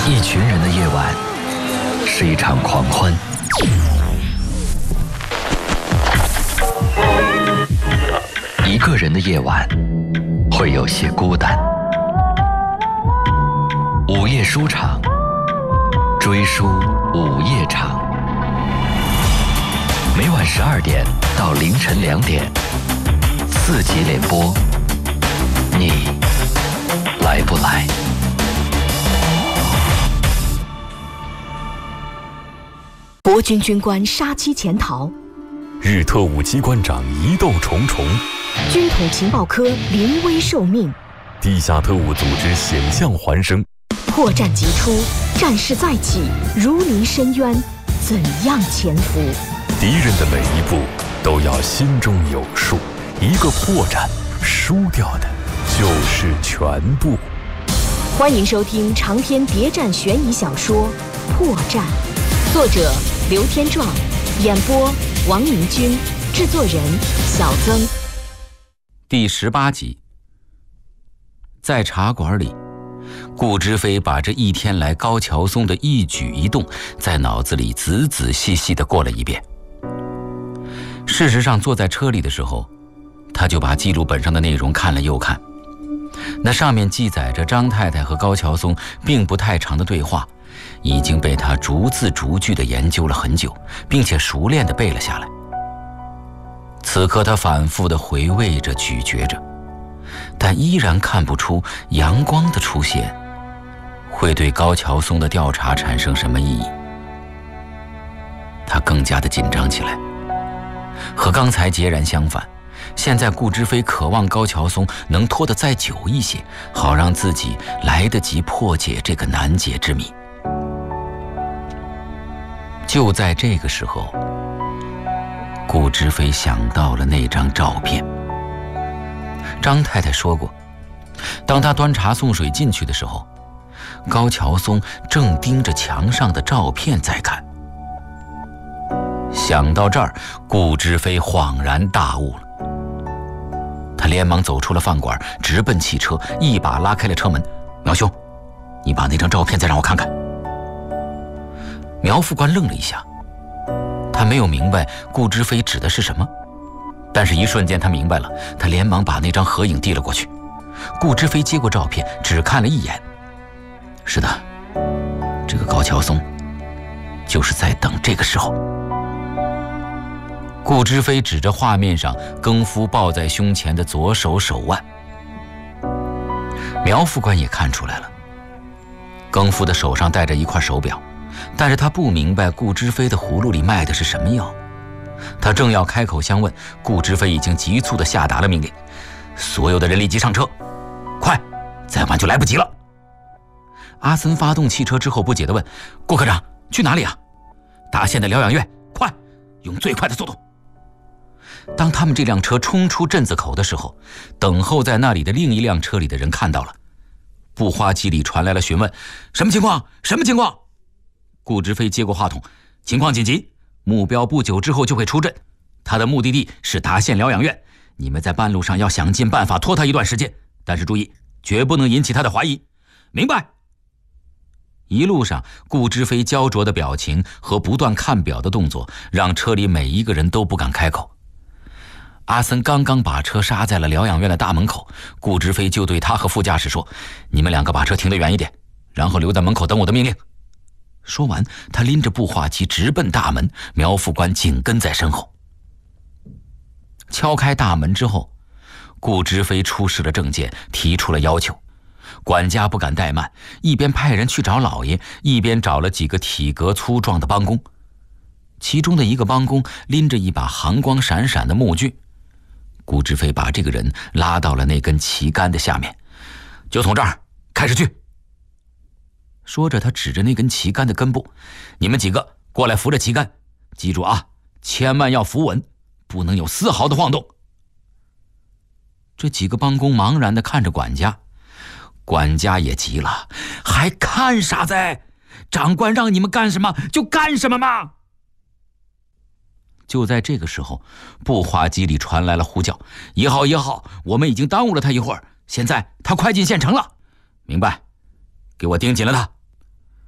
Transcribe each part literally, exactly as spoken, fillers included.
一群人的夜晚是一场狂欢，一个人的夜晚会有些孤单。午夜书场，追书午夜场，每晚十二点到凌晨两点，四集联播，你来不来？ 国军军官杀妻潜逃， 日特务机关长疑窦重重， 军统情报科临危受命， 地下特务组织险象环生， 破绽即出，战事再起，如临深渊，怎样潜伏？ 敌人的每一步都要心中有数，一个破绽，输掉的就是全部。 欢迎收听长篇谍战悬疑小说《破绽》，作者刘天壮，演播王明军，制作人小曾。 第十八集。在茶馆里，顾之飞把这一天来高桥松的一举一动在脑子里仔仔细细地过了一遍。事实上，坐在车里的时候，他就把记录本上的内容看了又看。那上面记载着张太太和高桥松并不太长的对话，已经被他逐字逐句地研究了很久，并且熟练地背了下来。此刻他反复地回味着咀嚼着，但依然看不出阳光的出现会对高桥松的调查产生什么意义。他更加的紧张起来，和刚才截然相反。现在顾之飞渴望高桥松能拖得再久一些，好让自己来得及破解这个难解之谜。就在这个时候，顾之飞想到了那张照片。张太太说过，当他端茶送水进去的时候，高桥松正盯着墙上的照片在看。想到这儿，顾之飞恍然大悟了。他连忙走出了饭馆，直奔汽车，一把拉开了车门。苗兄，你把那张照片再让我看看。苗副官愣了一下，他没有明白顾之飞指的是什么，但是一瞬间他明白了，他连忙把那张合影递了过去。顾之飞接过照片，只看了一眼。是的，这个高桥松就是在等这个时候。顾之飞指着画面上更夫抱在胸前的左手手腕。苗副官也看出来了，更夫的手上戴着一块手表，但是他不明白顾之飞的葫芦里卖的是什么药。他正要开口相问，顾之飞已经急促地下达了命令：所有的人立即上车，快，再晚就来不及了。阿森发动汽车之后不解地问：顾科长，去哪里啊？达县的疗养院，快，用最快的速度。当他们这辆车冲出镇子口的时候，等候在那里的另一辆车里的人看到了，布花机里传来了询问：什么情况？什么情况？顾之飞接过话筒：情况紧急，目标不久之后就会出镇，他的目的地是达县疗养院，你们在半路上要想尽办法拖他一段时间，但是注意，绝不能引起他的怀疑。明白。一路上，顾之飞焦灼的表情和不断看表的动作，让车里每一个人都不敢开口。阿森刚刚把车刹在了疗养院的大门口，顾之飞就对他和副驾驶说：你们两个把车停得远一点，然后留在门口等我的命令。说完，他拎着步话机直奔大门，苗副官紧跟在身后。敲开大门之后，顾之飞出示了证件，提出了要求。管家不敢怠慢，一边派人去找老爷，一边找了几个体格粗壮的帮工。其中的一个帮工拎着一把寒光闪闪的木锯，顾之飞把这个人拉到了那根旗杆的下面，就从这儿开始锯。说着，他指着那根旗杆的根部：你们几个过来扶着旗杆，记住啊，千万要扶稳，不能有丝毫的晃动。这几个帮工茫然地看着管家，管家也急了：还看啥在？长官让你们干什么就干什么嘛！就在这个时候，步话机里传来了呼叫：一号一号，我们已经耽误了他一会儿，现在他快进县城了。明白，给我盯紧了他。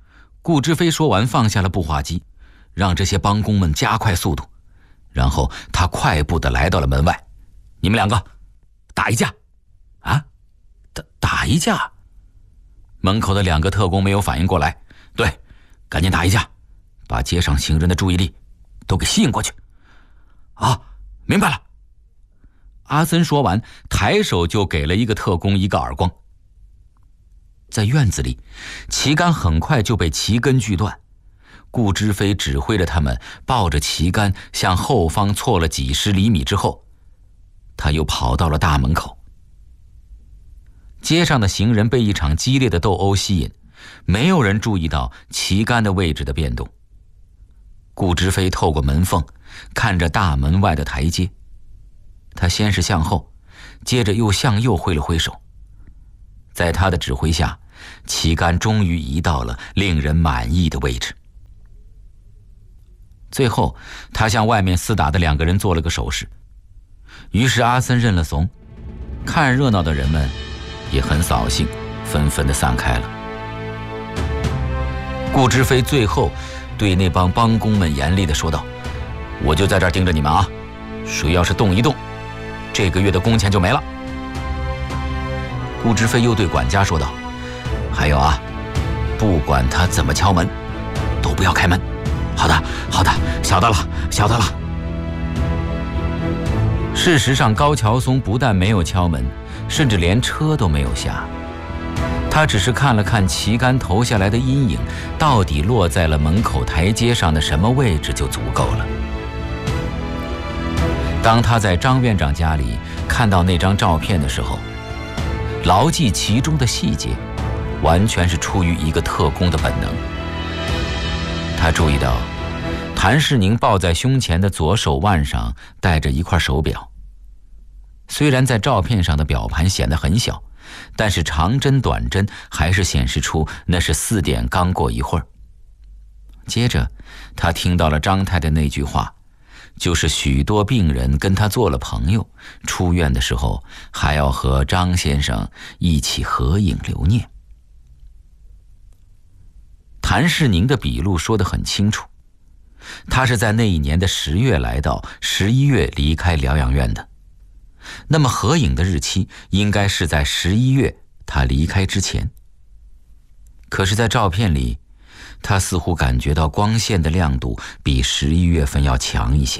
顾之飞说完，放下了步话机，让这些帮工们加快速度，然后他快步地来到了门外。你们两个打一架啊？打打一架？门口的两个特工没有反应过来。对，赶紧打一架，把街上行人的注意力都给吸引过去。啊，明白了。阿森说完，抬手就给了一个特工一个耳光。在院子里，旗杆很快就被齐根锯断。顾之飞指挥着他们抱着旗杆向后方错了几十厘米之后，他又跑到了大门口。街上的行人被一场激烈的斗殴吸引，没有人注意到旗杆的位置的变动。顾之飞透过门缝看着大门外的台阶，他先是向后，接着又向右挥了挥手。在他的指挥下，旗杆终于移到了令人满意的位置。最后，他向外面厮打的两个人做了个手势，于是阿森认了怂，看热闹的人们也很扫兴，纷纷地散开了。顾之飞最后对那帮帮工们严厉地说道：“我就在这儿盯着你们啊，谁要是动一动，这个月的工钱就没了。”顾之飞又对管家说道：“还有啊，不管他怎么敲门，都不要开门。”“好的，好的，晓得了，晓得了。”事实上，高桥松不但没有敲门，甚至连车都没有下。他只是看了看旗杆投下来的阴影到底落在了门口台阶上的什么位置就足够了。当他在张院长家里看到那张照片的时候，牢记其中的细节，完全是出于一个特工的本能。他注意到谭世宁抱在胸前的左手腕上戴着一块手表，虽然在照片上的表盘显得很小，但是长针短针还是显示出那是四点刚过一会儿。接着他听到了张太太那句话，就是许多病人跟他做了朋友，出院的时候还要和张先生一起合影留念。谭世宁的笔录说得很清楚，他是在那一年的十月来到，十一月离开疗养院的。那么合影的日期应该是在十一月他离开之前。可是在照片里，他似乎感觉到光线的亮度比十一月份要强一些。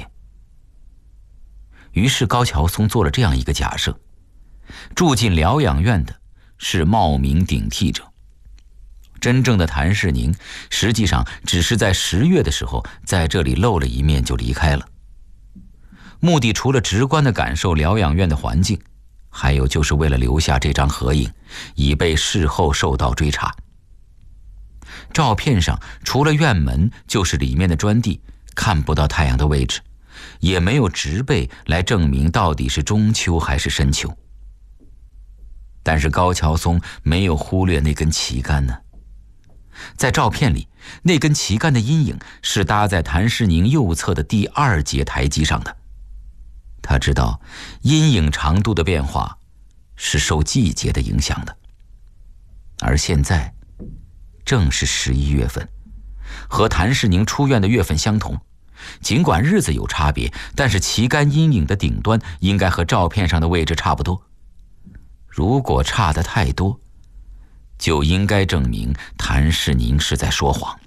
于是高桥松做了这样一个假设：住进疗养院的是冒名顶替者，真正的谭世宁实际上只是在十月的时候在这里露了一面就离开了。目的除了直观地感受疗养院的环境，还有就是为了留下这张合影，以备事后受到追查。照片上除了院门就是里面的砖地，看不到太阳的位置，也没有植被来证明到底是中秋还是深秋。但是高桥松没有忽略那根旗杆呢。在照片里，那根旗杆的阴影是搭在谭世宁右侧的第二节台基上的。他知道阴影长度的变化是受季节的影响的，而现在正是十一月份，和谭世宁出院的月份相同。尽管日子有差别，但是旗杆阴影的顶端应该和照片上的位置差不多。如果差得太多，就应该证明谭世宁是在说谎。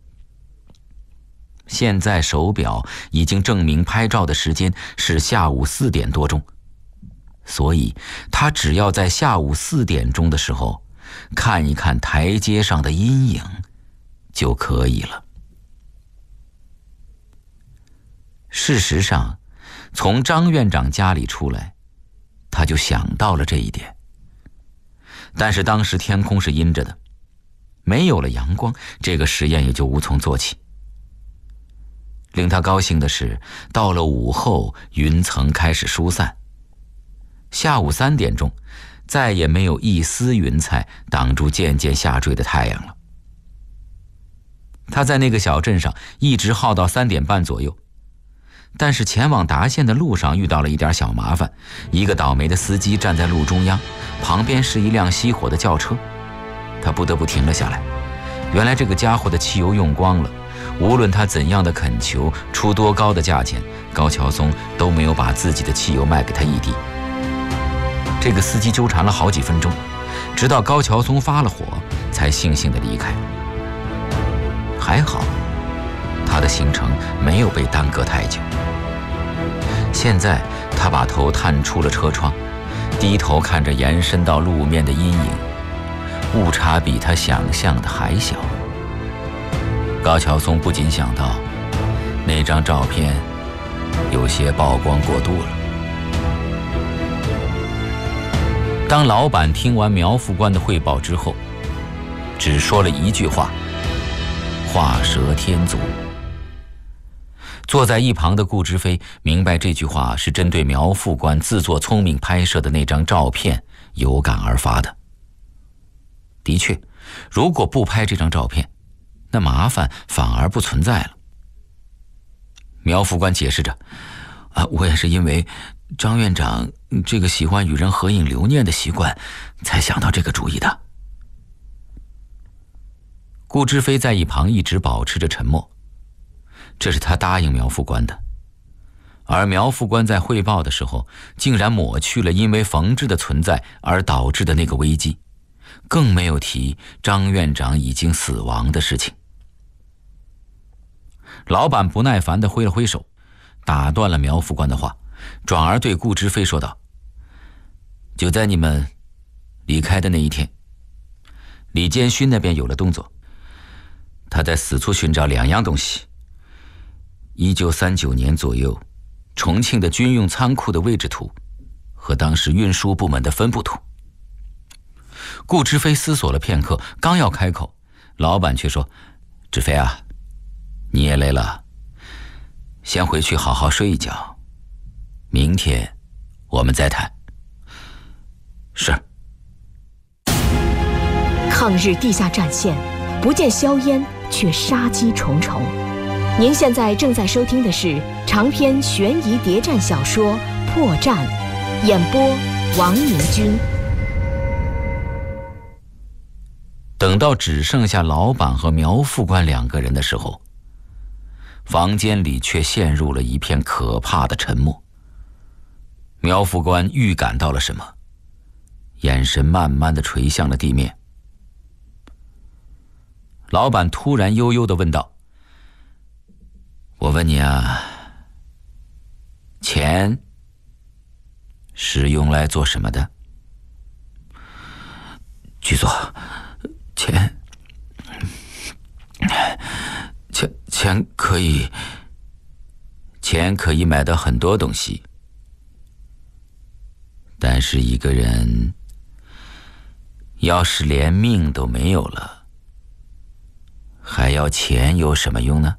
现在手表已经证明拍照的时间是下午四点多钟，所以他只要在下午四点钟的时候看一看台阶上的阴影就可以了。事实上，从张院长家里出来，他就想到了这一点。但是当时天空是阴着的，没有了阳光，这个实验也就无从做起。令他高兴的是，到了午后，云层开始疏散。下午三点钟，再也没有一丝云彩挡住渐渐下坠的太阳了。他在那个小镇上一直耗到三点半左右，但是前往达县的路上遇到了一点小麻烦。一个倒霉的司机站在路中央，旁边是一辆熄火的轿车，他不得不停了下来， 原来这个家伙的汽油用光了，无论他怎样的恳求，出多高的价钱，高桥松都没有把自己的汽油卖给他一滴。这个司机纠缠了好几分钟，直到高桥松发了火，才悻悻地离开。还好，他的行程没有被耽搁太久。现在他把头探出了车窗，低头看着延伸到路面的阴影，误差比他想象的还小。高桥松不禁想到，那张照片有些曝光过度了。当老板听完苗副官的汇报之后，只说了一句话：画蛇添足。坐在一旁的顾之飞明白这句话是针对苗副官自作聪明拍摄的那张照片有感而发的。的确，如果不拍这张照片，那麻烦反而不存在了。苗副官解释着：啊，我也是因为张院长这个喜欢与人合影留念的习惯，才想到这个主意的。顾之飞在一旁一直保持着沉默，这是他答应苗副官的。而苗副官在汇报的时候，竟然抹去了因为冯志的存在而导致的那个危机，更没有提张院长已经死亡的事情。老板不耐烦地挥了挥手，打断了苗副官的话，转而对顾之飞说道：就在你们离开的那一天，李建勋那边有了动作，他在四处寻找两样东西：一九三九年左右重庆的军用仓库的位置图和当时运输部门的分布图。顾之飞思索了片刻，刚要开口，老板却说：志飞啊，你也累了，先回去好好睡一觉，明天我们再谈。是。 抗日地下战线，不见硝烟，却杀机重重。您现在正在收听的是长篇悬疑谍战小说《破绽》，演播王明军。 等到只剩下老板和苗副官两个人的时候，房间里却陷入了一片可怕的沉默。苗副官预感到了什么，眼神慢慢地垂向了地面。老板突然悠悠地问道：我问你啊，钱是用来做什么的？局座，钱钱钱可以钱可以买到很多东西，但是一个人要是连命都没有了，还要钱有什么用呢？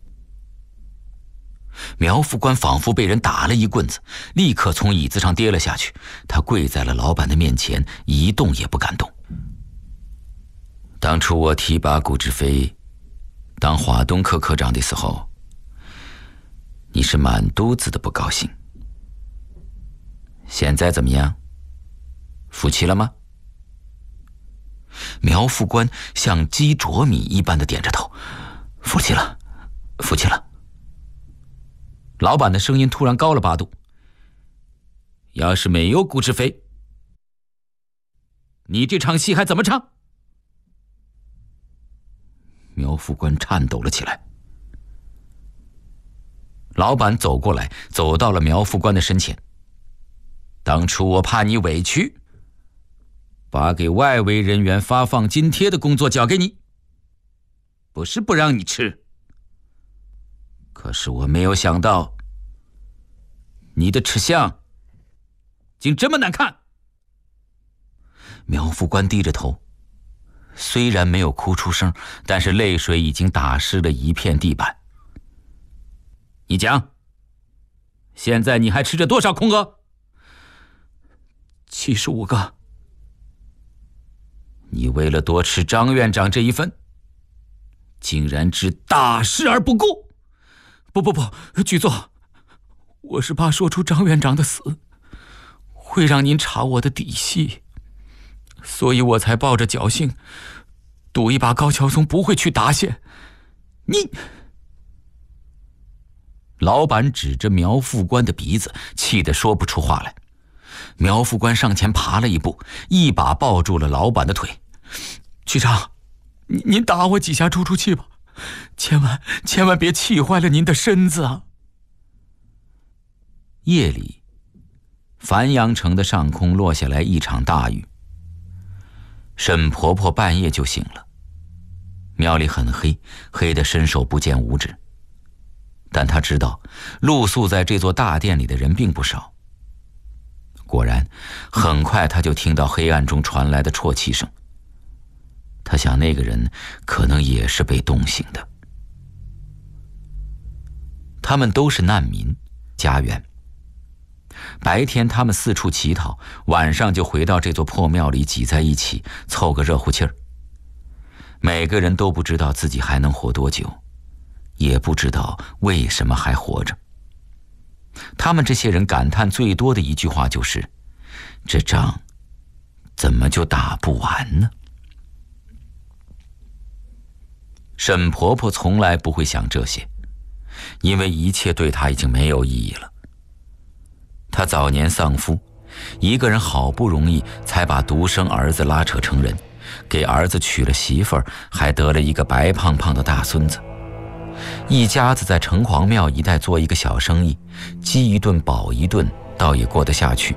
苗副官仿佛被人打了一棍子，立刻从椅子上跌了下去，他跪在了老板的面前，一动也不敢动。当初我提拔顾志飞当华东科科长的时候，你是满肚子的不高兴。现在怎么样？服气了吗？苗副官像鸡啄米一般的点着头，服气了，服气了。老板的声音突然高了八度：要是没有顾志飞，你这场戏还怎么唱？苗副官颤抖了起来。老板走过来，走到了苗副官的身前：当初我怕你委屈，把给外围人员发放津贴的工作交给你，不是不让你吃，可是我没有想到你的吃相竟这么难看。苗副官低着头，虽然没有哭出声，但是泪水已经打湿了一片地板。你讲，现在你还吃着多少空额？七十五个。你为了多吃张院长这一份，竟然置大事而不顾。不不不，局座，我是怕说出张院长的死会让您查我的底细，所以我才抱着侥幸赌一把高桥松不会去答谢。你……老板指着苗副官的鼻子，气得说不出话来。苗副官上前爬了一步，一把抱住了老板的腿。局长，您打我几下出出气吧，千万千万别气坏了您的身子啊！夜里，繁阳城的上空落下来一场大雨。沈婆婆半夜就醒了，庙里很黑，黑得伸手不见五指。但她知道，露宿在这座大殿里的人并不少。果然，很快她就听到黑暗中传来的啜泣声。她想，那个人可能也是被冻醒的。他们都是难民，家园。白天他们四处乞讨，晚上就回到这座破庙里挤在一起，凑个热乎气儿。每个人都不知道自己还能活多久，也不知道为什么还活着。他们这些人感叹最多的一句话就是：这仗怎么就打不完呢？沈婆婆从来不会想这些，因为一切对她已经没有意义了。她早年丧夫，一个人好不容易才把独生儿子拉扯成人，给儿子娶了媳妇儿，还得了一个白胖胖的大孙子。一家子在城隍庙一带做一个小生意，饥一顿饱一顿，倒也过得下去。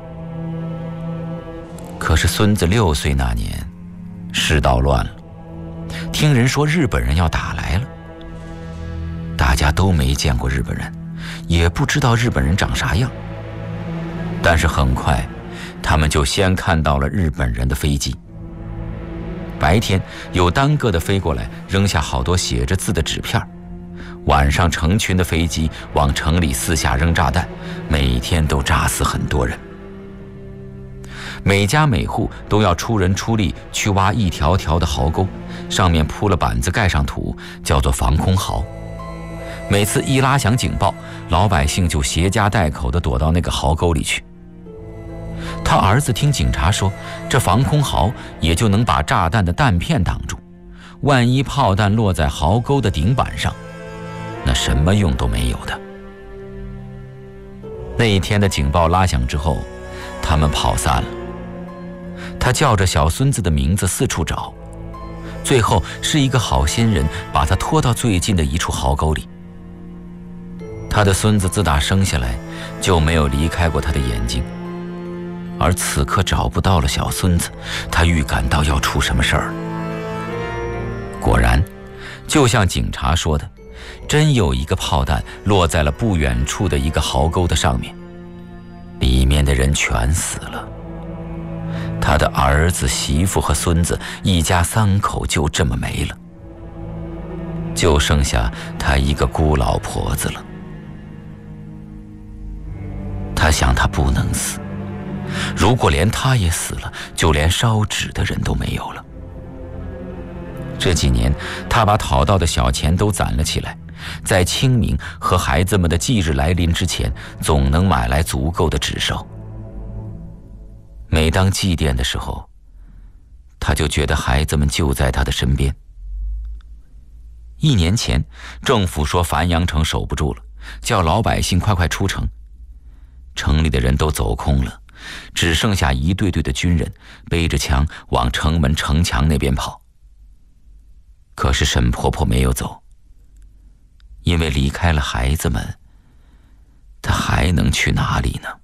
可是孙子六岁那年，世道乱了，听人说日本人要打来了。大家都没见过日本人，也不知道日本人长啥样。但是很快，他们就先看到了日本人的飞机。白天有单个的飞过来，扔下好多写着字的纸片；晚上成群的飞机往城里四下扔炸弹，每天都炸死很多人。每家每户都要出人出力去挖一条条的壕沟，上面铺了板子，盖上土，叫做防空壕。每次一拉响警报，老百姓就携家带口地躲到那个壕沟里去。他儿子听警察说，这防空壕也就能把炸弹的弹片挡住，万一炮弹落在壕沟的顶板上，那什么用都没有的。那一天的警报拉响之后，他们跑散了。他叫着小孙子的名字四处找，最后是一个好心人把他拖到最近的一处壕沟里。他的孙子自打生下来就没有离开过他的眼睛，而此刻找不到了小孙子，他预感到要出什么事儿。果然，就像警察说的，真有一个炮弹落在了不远处的一个壕沟的上面，里面的人全死了。他的儿子、媳妇和孙子一家三口就这么没了，就剩下他一个孤老婆子了。他想，他不能死，如果连他也死了，就连烧纸的人都没有了。这几年，他把讨到的小钱都攒了起来，在清明和孩子们的忌日来临之前，总能买来足够的纸烧。每当祭奠的时候，他就觉得孩子们就在他的身边。一年前，政府说繁阳城守不住了，叫老百姓快快出城。城里的人都走空了，只剩下一队队的军人背着枪往城门城墙那边跑。可是沈婆婆没有走，因为离开了孩子们，她还能去哪里呢？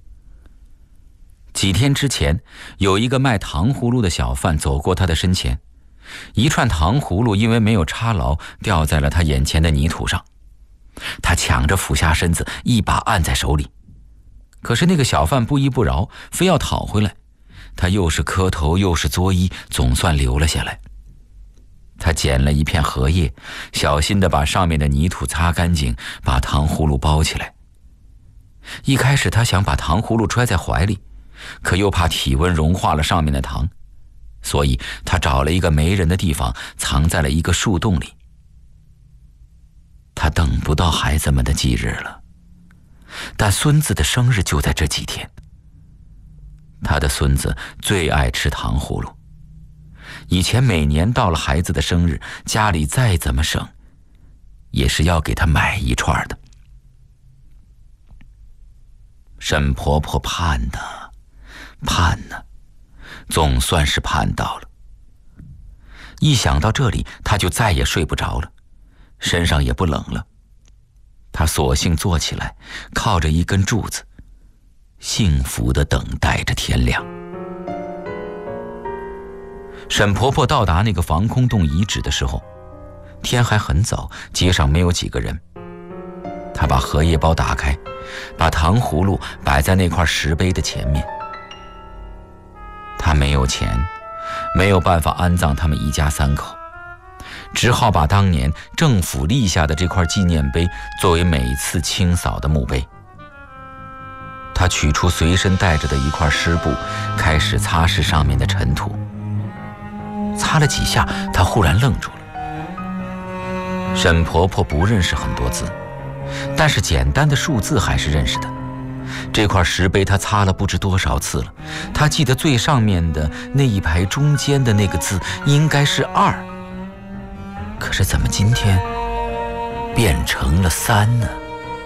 几天之前，有一个卖糖葫芦的小贩走过她的身前，一串糖葫芦因为没有插牢，掉在了她眼前的泥土上。她抢着俯下身子，一把按在手里。可是那个小贩不依不饶，非要讨回来。他又是磕头又是作揖，总算留了下来。他捡了一片荷叶，小心地把上面的泥土擦干净，把糖葫芦包起来。一开始他想把糖葫芦揣在怀里，可又怕体温融化了上面的糖，所以他找了一个没人的地方，藏在了一个树洞里。他等不到孩子们的忌日了，但孙子的生日就在这几天。他的孙子最爱吃糖葫芦， 以前每年到了孩子的生日，家里再怎么省，也是要给他买一串的。沈婆婆盼呐，盼呐，总算是盼到了。一想到这里，她就再也睡不着了，身上也不冷了。她索性坐起来，靠着一根柱子，幸福地等待着天亮。沈婆婆到达那个防空洞遗址的时候，天还很早，街上没有几个人。她把荷叶包打开，把糖葫芦摆在那块石碑的前面。她没有钱，没有办法安葬他们一家三口，只好把当年政府立下的这块纪念碑作为每次清扫的墓碑。她取出随身带着的一块湿布，开始擦拭上面的尘土。擦了几下，她忽然愣住了。沈婆婆不认识很多字，但是简单的数字还是认识的。这块石碑她擦了不知多少次了，她记得最上面的那一排中间的那个字应该是二，可是怎么今天变成了三呢？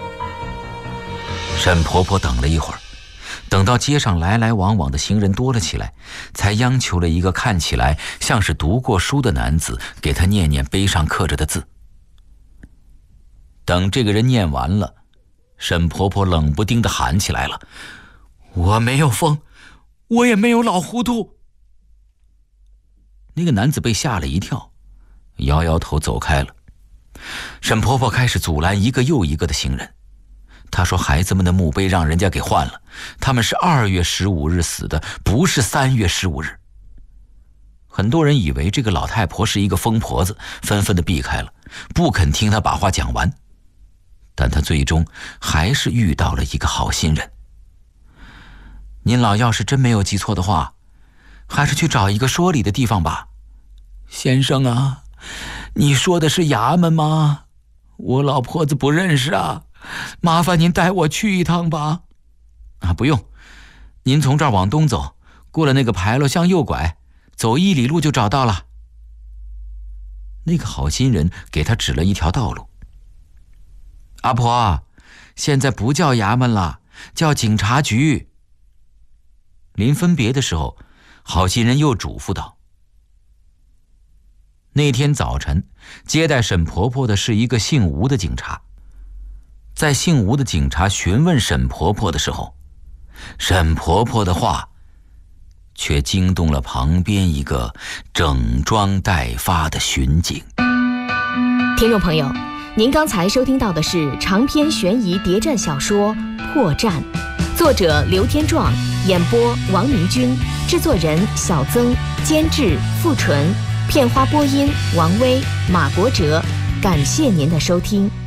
沈婆婆等了一会儿，等到街上来来往往的行人多了起来，才央求了一个看起来像是读过书的男子给她念念碑上刻着的字。等这个人念完了，沈婆婆冷不丁地喊起来了：“我没有疯，我也没有老糊涂。”那个男子被吓了一跳，摇摇头走开了。沈婆婆开始阻拦一个又一个的行人。她说孩子们的墓碑让人家给换了，他们是二月十五日死的，不是三月十五日。很多人以为这个老太婆是一个疯婆子，纷纷的避开了，不肯听她把话讲完。但她最终还是遇到了一个好心人。您老要是真没有记错的话，还是去找一个说理的地方吧。先生啊，你说的是衙门吗？我老婆子不认识啊，麻烦您带我去一趟吧。啊，不用，您从这儿往东走，过了那个牌楼向右拐，走一里路就找到了。那个好心人给他指了一条道路。阿婆，现在不叫衙门了，叫警察局。临分别的时候，好心人又嘱咐道：那天早晨接待沈婆婆的是一个姓吴的警察。在姓吴的警察询问沈婆婆的时候，沈婆婆的话却惊动了旁边一个整装待发的巡警。 听众朋友，您刚才收听到的是长篇悬疑谍战小说《破绽》，作者刘天壮，演播王明君，制作人小曾，监制付纯，片花播音王威、马国哲。感谢您的收听。